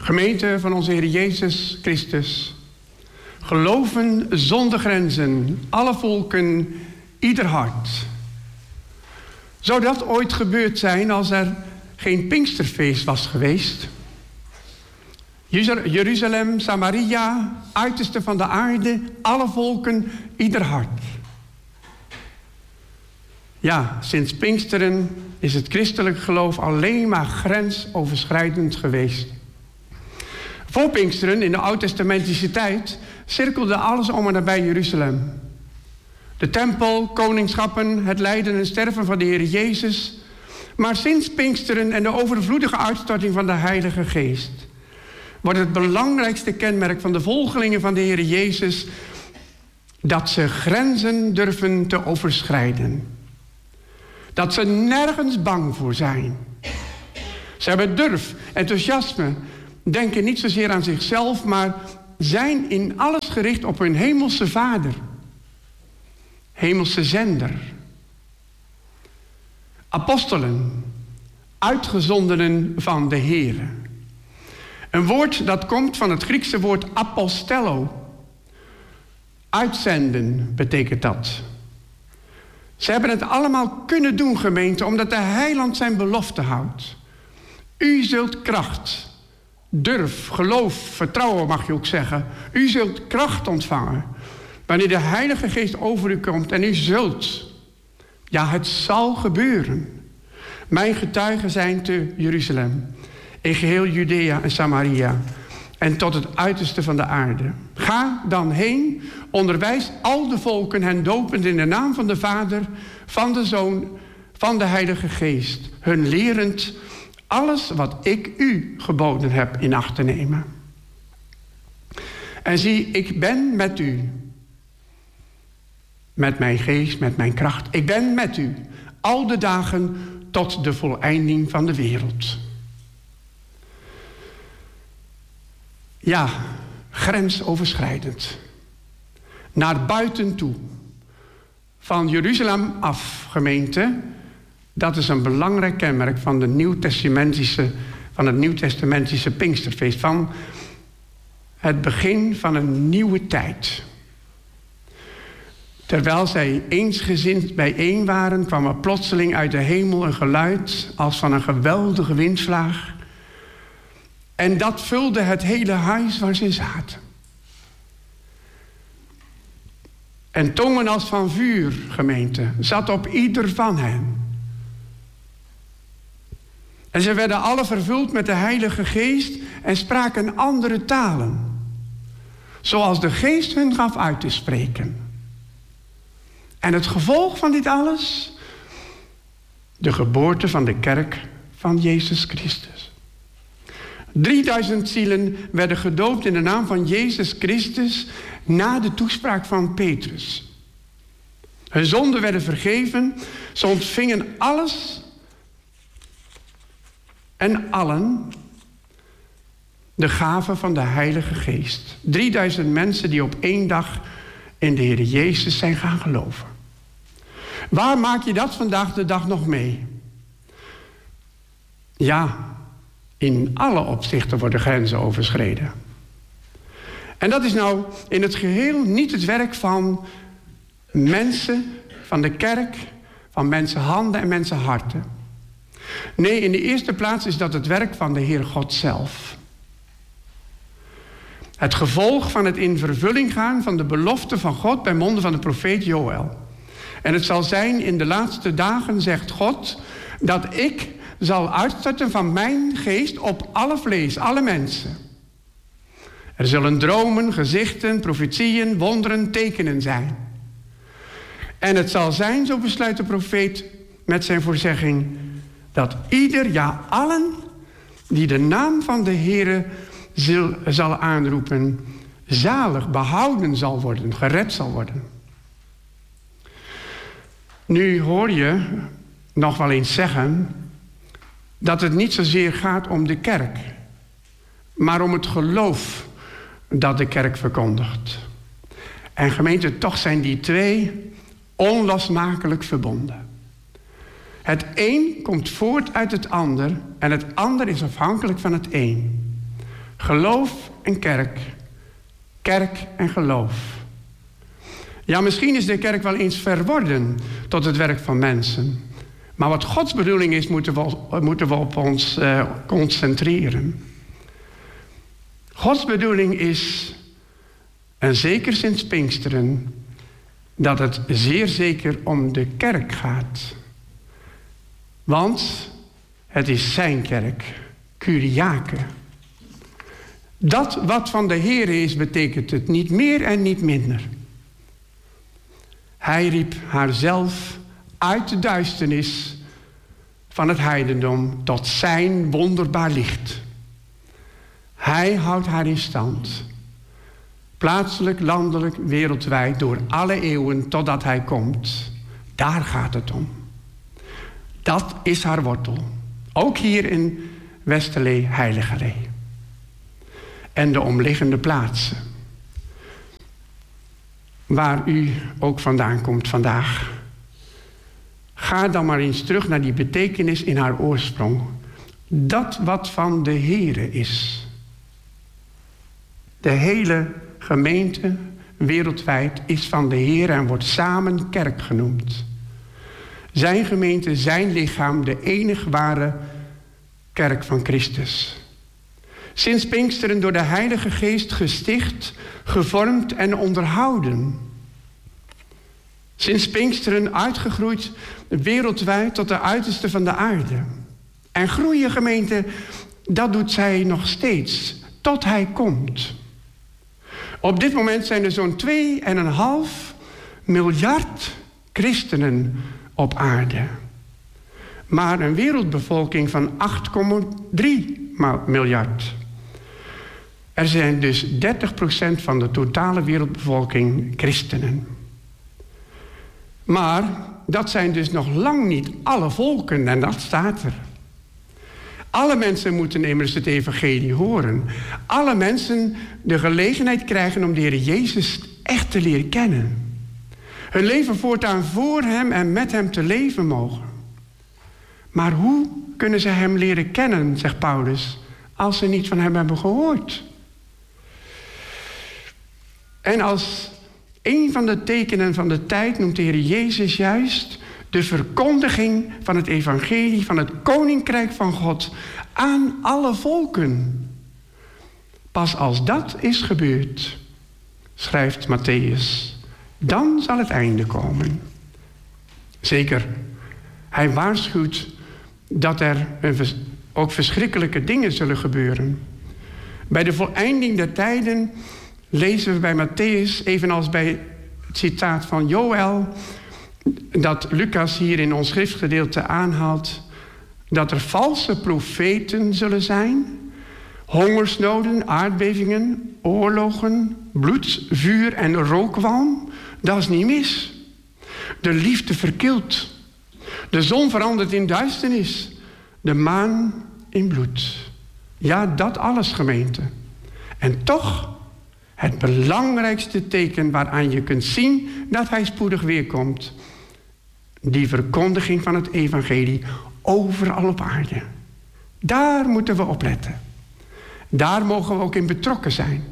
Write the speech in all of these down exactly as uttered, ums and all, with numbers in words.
Gemeente van onze Heer Jezus Christus. Geloven zonder grenzen, alle volken, ieder hart. Zou dat ooit gebeurd zijn als er geen Pinksterfeest was geweest? Jeruzalem, Samaria, uiterste van de aarde, alle volken, ieder hart. Ja, sinds Pinksteren is het christelijk geloof alleen maar grensoverschrijdend geweest. Voor Pinksteren, in de oud-testamentische tijd, cirkelde alles om en nabij Jeruzalem. De tempel, koningschappen, het lijden en sterven van de Heer Jezus. Maar sinds Pinksteren en de overvloedige uitstorting van de Heilige Geest wordt het belangrijkste kenmerk van de volgelingen van de Heer Jezus dat ze grenzen durven te overschrijden. Dat ze nergens bang voor zijn. Ze hebben durf, enthousiasme, denken niet zozeer aan zichzelf, maar zijn in alles gericht op hun hemelse Vader. Hemelse zender. Apostelen, uitgezondenen van de Heere. Een woord dat komt van het Griekse woord apostello. Uitzenden betekent dat. Ze hebben het allemaal kunnen doen, gemeente, omdat de Heiland zijn belofte houdt. U zult kracht, durf, geloof, vertrouwen mag je ook zeggen. U zult kracht ontvangen wanneer de Heilige Geest over u komt en u zult. Ja, het zal gebeuren. Mijn getuigen zijn te Jeruzalem, in geheel Judea en Samaria en tot het uiterste van de aarde. Ga dan heen, onderwijs al de volken hen dopend in de naam van de Vader, van de Zoon, van de Heilige Geest, hun lerend alles wat ik u geboden heb in acht te nemen. En zie, ik ben met u. Met mijn geest, met mijn kracht. Ik ben met u. Al de dagen tot de voleinding van de wereld. Ja, grensoverschrijdend. Naar buiten toe. Van Jeruzalem af, gemeente. Dat is een belangrijk kenmerk van, de Nieuwtestamentische, van het Nieuwtestamentische Pinksterfeest. Van het begin van een nieuwe tijd. Terwijl zij eensgezind bijeen waren, kwam er plotseling uit de hemel een geluid als van een geweldige windvlaag. En dat vulde het hele huis waar ze zaten. En tongen als van vuur, gemeente, zat op ieder van hen. En ze werden alle vervuld met de Heilige Geest en spraken andere talen, zoals de Geest hun gaf uit te spreken. En het gevolg van dit alles? De geboorte van de kerk van Jezus Christus. drieduizend zielen werden gedoopt in de naam van Jezus Christus na de toespraak van Petrus. Hun zonden werden vergeven, ze ontvingen alles en allen de gave van de Heilige Geest. drieduizend mensen die op één dag in de Heer Jezus zijn gaan geloven. Waar maak je dat vandaag de dag nog mee? Ja, in alle opzichten worden grenzen overschreden. En dat is nou in het geheel niet het werk van mensen, van de kerk, van mensenhanden en mensenharten. Nee, in de eerste plaats is dat het werk van de Heer God zelf. Het gevolg van het in vervulling gaan van de belofte van God bij monden van de profeet Joël. En het zal zijn in de laatste dagen, zegt God, dat ik zal uitstorten van mijn geest op alle vlees, alle mensen. Er zullen dromen, gezichten, profetieën, wonderen, tekenen zijn. En het zal zijn, zo besluit de profeet met zijn voorzegging, dat ieder, ja allen, die de naam van de Heere zal, zal aanroepen, zalig, behouden zal worden, gered zal worden. Nu hoor je nog wel eens zeggen dat het niet zozeer gaat om de kerk, maar om het geloof dat de kerk verkondigt. En gemeente, toch zijn die twee onlosmakelijk verbonden. Het een komt voort uit het ander en het ander is afhankelijk van het een. Geloof en kerk. Kerk en geloof. Ja, misschien is de kerk wel eens verworden tot het werk van mensen. Maar wat Gods bedoeling is, moeten we, moeten we op ons uh, concentreren. Gods bedoeling is, en zeker sinds Pinksteren, dat het zeer zeker om de kerk gaat. Want het is zijn kerk, Kyriake. Dat wat van de Heer is, betekent het niet meer en niet minder. Hij riep haar zelf uit de duisternis van het heidendom tot zijn wonderbaar licht. Hij houdt haar in stand. Plaatselijk, landelijk, wereldwijd, door alle eeuwen totdat hij komt. Daar gaat het om. Dat is haar wortel. Ook hier in Westerlee, Heiligerlee. En de omliggende plaatsen. Waar u ook vandaan komt vandaag. Ga dan maar eens terug naar die betekenis in haar oorsprong. Dat wat van de Heere is. De hele gemeente wereldwijd is van de Heere en wordt samen kerk genoemd. Zijn gemeente, zijn lichaam, de enige ware kerk van Christus. Sinds Pinksteren door de Heilige Geest gesticht, gevormd en onderhouden. Sinds Pinksteren uitgegroeid wereldwijd tot de uiterste van de aarde. En groeien gemeente, dat doet zij nog steeds, tot hij komt. Op dit moment zijn er zo'n twee komma vijf miljard christenen op aarde. Maar een wereldbevolking van acht komma drie miljard. Er zijn dus dertig procent van de totale wereldbevolking christenen. Maar dat zijn dus nog lang niet alle volken, en dat staat er. Alle mensen moeten immers het evangelie horen. Alle mensen de gelegenheid krijgen om de Heer Jezus echt te leren kennen. Hun leven voortaan voor hem en met hem te leven mogen. Maar hoe kunnen ze hem leren kennen, zegt Paulus, als ze niet van hem hebben gehoord? En als een van de tekenen van de tijd noemt de Heer Jezus juist de verkondiging van het evangelie van het koninkrijk van God aan alle volken. Pas als dat is gebeurd, schrijft Matthäus, dan zal het einde komen. Zeker, hij waarschuwt dat er ook verschrikkelijke dingen zullen gebeuren. Bij de voleinding der tijden lezen we bij Matthäus, evenals bij het citaat van Joël, dat Lucas hier in ons schriftgedeelte aanhaalt, dat er valse profeten zullen zijn, hongersnoden, aardbevingen, oorlogen, bloed, vuur en rookwalm. Dat is niet mis. De liefde verkilt. De zon verandert in duisternis. De maan in bloed. Ja, dat alles, gemeente. En toch, het belangrijkste teken waaraan je kunt zien dat hij spoedig weerkomt. Die verkondiging van het evangelie overal op aarde. Daar moeten we op letten. Daar mogen we ook in betrokken zijn.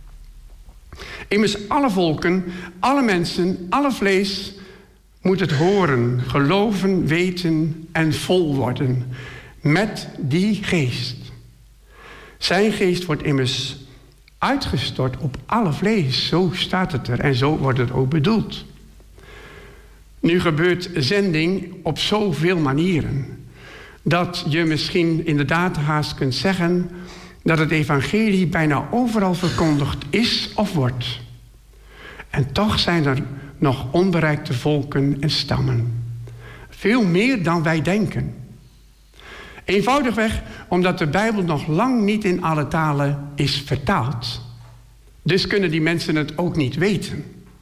Immers alle volken, alle mensen, alle vlees moet het horen, geloven, weten en vol worden met die geest. Zijn geest wordt immers uitgestort op alle vlees. Zo staat het er en zo wordt het ook bedoeld. Nu gebeurt zending op zoveel manieren, dat je misschien inderdaad haast kunt zeggen dat het evangelie bijna overal verkondigd is of wordt. En toch zijn er nog onbereikte volken en stammen. Veel meer dan wij denken. Eenvoudigweg omdat de Bijbel nog lang niet in alle talen is vertaald. Dus kunnen die mensen het ook niet weten.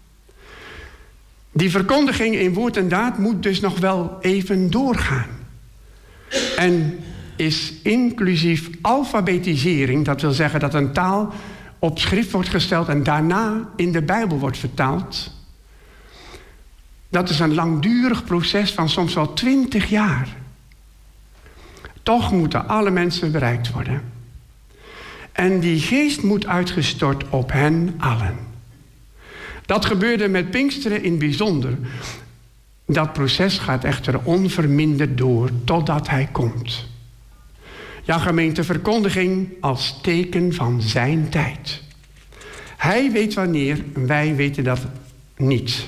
Die verkondiging in woord en daad moet dus nog wel even doorgaan. En is inclusief alfabetisering, dat wil zeggen dat een taal op schrift wordt gesteld en daarna in de Bijbel wordt vertaald. Dat is een langdurig proces van soms wel twintig jaar. Toch moeten alle mensen bereikt worden. En die geest moet uitgestort op hen allen. Dat gebeurde met Pinksteren in het bijzonder. Dat proces gaat echter onverminderd door totdat hij komt. Ja, gemeente, verkondiging als teken van zijn tijd. Hij weet wanneer, wij weten dat niet.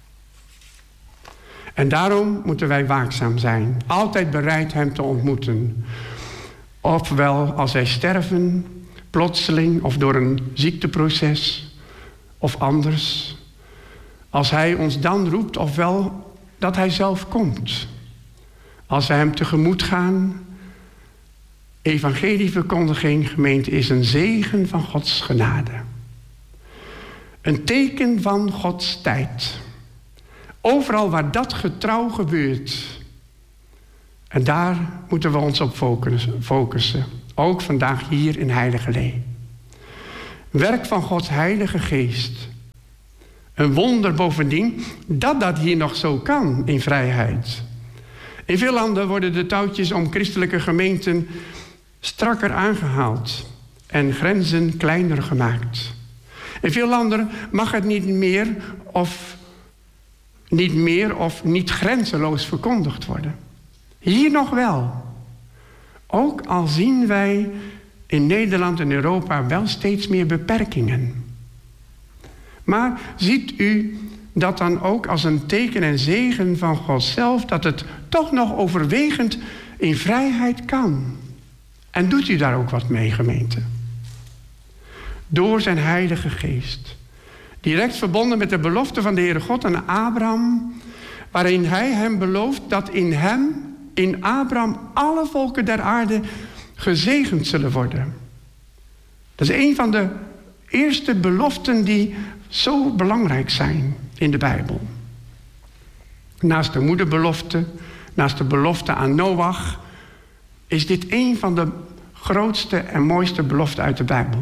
En daarom moeten wij waakzaam zijn. Altijd bereid hem te ontmoeten. Ofwel als wij sterven, plotseling of door een ziekteproces of anders. Als hij ons dan roept, ofwel dat hij zelf komt. Als wij hem tegemoet gaan. Evangelieverkondiging, gemeente, is een zegen van Gods genade. Een teken van Gods tijd. Overal waar dat getrouw gebeurt. En daar moeten we ons op focussen. Ook vandaag hier in Heiligerlee. Werk van Gods Heilige Geest. Een wonder bovendien dat dat hier nog zo kan in vrijheid. In veel landen worden de touwtjes om christelijke gemeenten strakker aangehaald en grenzen kleiner gemaakt. In veel landen mag het niet meer of niet meer of niet grenzeloos verkondigd worden. Hier nog wel. Ook al zien wij in Nederland en Europa wel steeds meer beperkingen. Maar ziet u dat dan ook als een teken en zegen van God zelf, dat het toch nog overwegend in vrijheid kan? En doet u daar ook wat mee, gemeente? Door zijn Heilige Geest. Direct verbonden met de belofte van de Heere God aan Abraham, waarin hij hem belooft dat in hem, in Abraham, alle volken der aarde gezegend zullen worden. Dat is een van de eerste beloften die zo belangrijk zijn in de Bijbel. Naast de moederbelofte, naast de belofte aan Noach, is dit een van de grootste en mooiste beloften uit de Bijbel.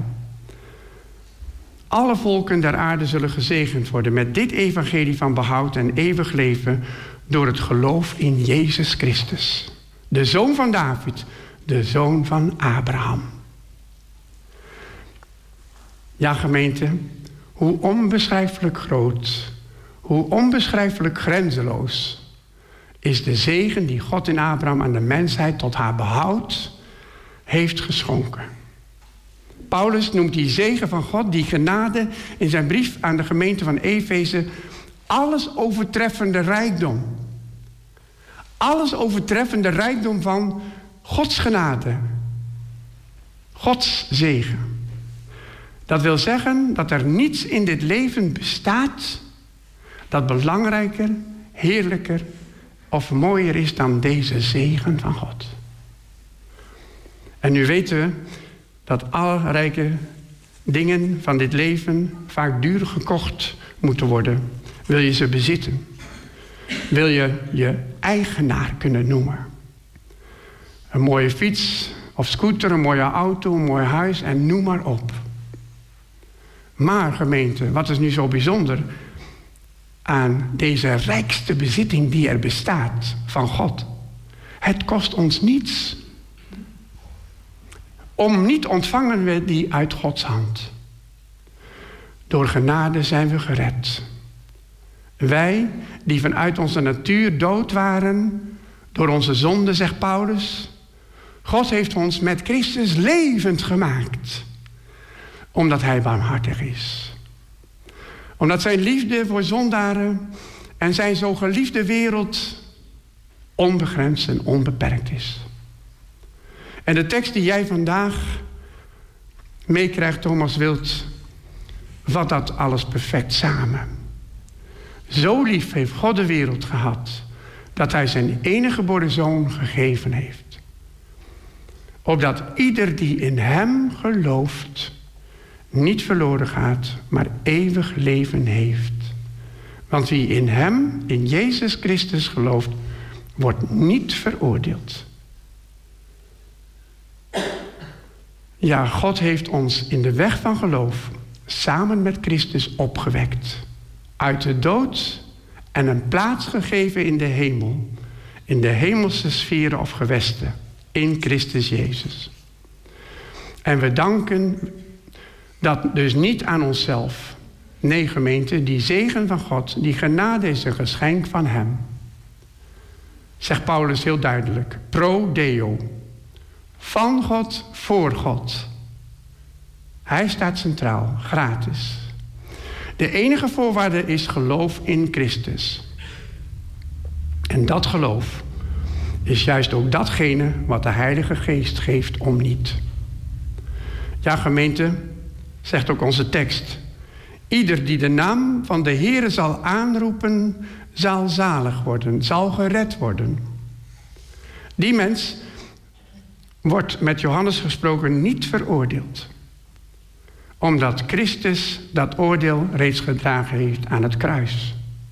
Alle volken der aarde zullen gezegend worden met dit evangelie van behoud en eeuwig leven door het geloof in Jezus Christus. De zoon van David, de zoon van Abraham. Ja, gemeente, hoe onbeschrijfelijk groot, hoe onbeschrijfelijk grenzeloos is de zegen die God in Abraham aan de mensheid tot haar behoud heeft geschonken. Paulus noemt die zegen van God, die genade, in zijn brief aan de gemeente van Efeze alles overtreffende rijkdom. Alles overtreffende rijkdom van Gods genade. Gods zegen. Dat wil zeggen dat er niets in dit leven bestaat dat belangrijker, heerlijker of mooier is dan deze zegen van God. En nu weten we dat alle rijke dingen van dit leven vaak duur gekocht moeten worden. Wil je ze bezitten? Wil je je eigenaar kunnen noemen? Een mooie fiets of scooter, een mooie auto, een mooi huis en noem maar op. Maar gemeente, wat is nu zo bijzonder aan deze rijkste bezitting die er bestaat van God? Het kost ons niets. Om niet ontvangen we die uit Gods hand. Door genade zijn we gered. Wij, die vanuit onze natuur dood waren, door onze zonde, zegt Paulus. God heeft ons met Christus levend gemaakt. Omdat hij barmhartig is. Omdat zijn liefde voor zondaren en zijn zo geliefde wereld onbegrensd en onbeperkt is. En de tekst die jij vandaag meekrijgt, Thomas Wild, vat dat alles perfect samen. Zo lief heeft God de wereld gehad, dat hij zijn enige geboren zoon gegeven heeft. Opdat ieder die in hem gelooft, niet verloren gaat, maar eeuwig leven heeft. Want wie in hem, in Jezus Christus gelooft, wordt niet veroordeeld. Ja, God heeft ons in de weg van geloof samen met Christus opgewekt. Uit de dood en een plaats gegeven in de hemel. In de hemelse sferen of gewesten. In Christus Jezus. En we danken dat dus niet aan onszelf. Nee, gemeente, die zegen van God, die genade is een geschenk van hem. Zegt Paulus heel duidelijk. Pro Deo. Van God, voor God. Hij staat centraal, gratis. De enige voorwaarde is geloof in Christus. En dat geloof is juist ook datgene wat de Heilige Geest geeft om niet. Ja, gemeente, zegt ook onze tekst. Ieder die de naam van de Heere zal aanroepen, zal zalig worden, zal gered worden. Die mens wordt met Johannes gesproken niet veroordeeld. Omdat Christus dat oordeel reeds gedragen heeft aan het kruis.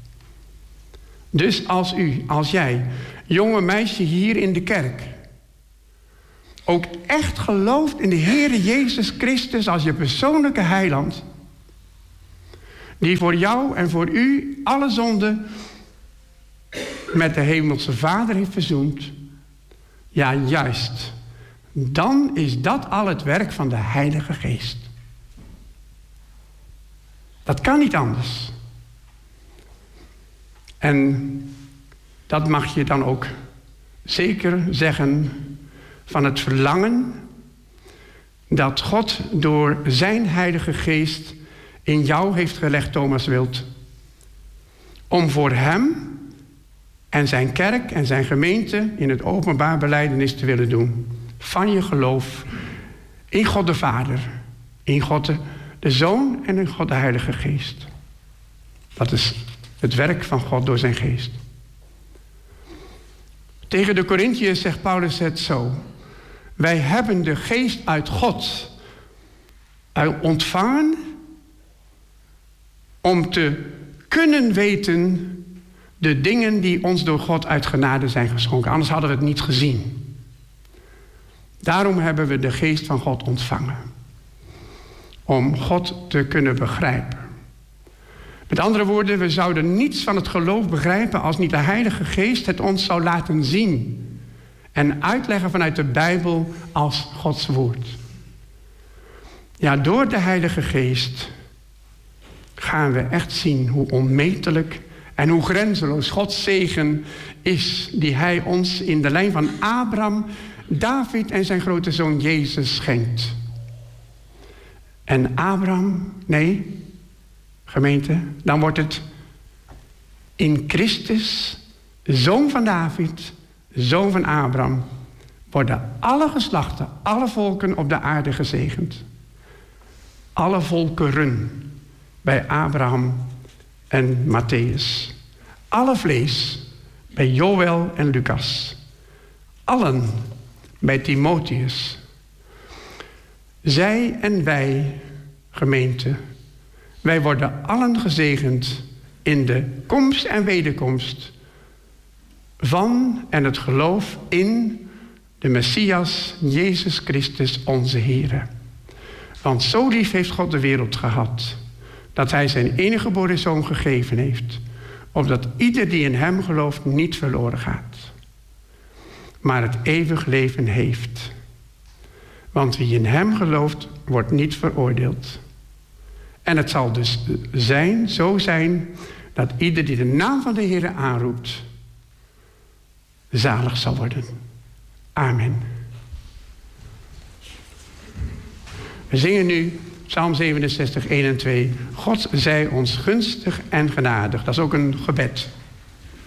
Dus als u, als jij, jonge meisje hier in de kerk, ook echt gelooft in de Heere Jezus Christus als je persoonlijke heiland, die voor jou en voor u alle zonden met de Hemelse Vader heeft verzoend, ja, juist, dan is dat al het werk van de Heilige Geest. Dat kan niet anders. En dat mag je dan ook zeker zeggen van het verlangen dat God door zijn Heilige Geest in jou heeft gelegd, Thomas Wild, om voor hem en zijn kerk en zijn gemeente in het openbaar belijdenis te willen doen. Van je geloof in God de Vader, in God de, de Zoon en in God de Heilige Geest. Dat is het werk van God door zijn geest. Tegen de Corinthiërs zegt Paulus het zo. Wij hebben de geest uit God ontvangen om te kunnen weten de dingen die ons door God uit genade zijn geschonken. Anders hadden we het niet gezien. Daarom hebben we de geest van God ontvangen. Om God te kunnen begrijpen. Met andere woorden, we zouden niets van het geloof begrijpen als niet de Heilige Geest het ons zou laten zien. En uitleggen vanuit de Bijbel als Gods woord. Ja, door de Heilige Geest gaan we echt zien hoe onmetelijk en hoe grenzeloos Gods zegen is, die hij ons in de lijn van Abraham, David en zijn grote zoon Jezus schenkt. En Abraham, nee, gemeente, dan wordt het in Christus, zoon van David, zoon van Abraham, worden alle geslachten, alle volken op de aarde gezegend. Alle volkeren bij Abraham en Matthäus. Alle vlees bij Joël en Lucas. Allen bij Timotheus. Zij en wij, gemeente, wij worden allen gezegend in de komst en wederkomst van en het geloof in de Messias, Jezus Christus, onze Heer. Want zo lief heeft God de wereld gehad, dat hij zijn enige geboren zoon gegeven heeft, opdat ieder die in hem gelooft niet verloren gaat, maar het eeuwig leven heeft. Want wie in hem gelooft, wordt niet veroordeeld. En het zal dus zijn, zo zijn, dat ieder die de naam van de Heer aanroept, zalig zal worden. Amen. We zingen nu Psalm zevenenzestig, één en twee. God zij ons gunstig en genadig. Dat is ook een gebed.